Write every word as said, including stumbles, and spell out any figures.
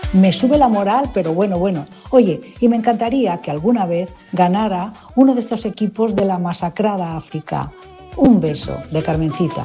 Me sube la moral, pero bueno, bueno. Oye, y me encantaría que alguna vez ganara uno de estos equipos de la masacrada África. Un beso de Carmencita.